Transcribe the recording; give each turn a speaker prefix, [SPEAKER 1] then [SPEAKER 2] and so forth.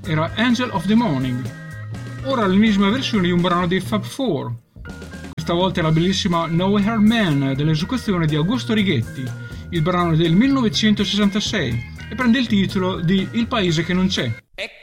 [SPEAKER 1] era Angel of the Morning. Ora l'ennesima versione di un brano dei Fab Four. Questa volta è la bellissima Nowhere Her Man dell'esecuzione di Augusto Righetti. Il brano è del 1966 e prende il titolo di Il paese che non c'è.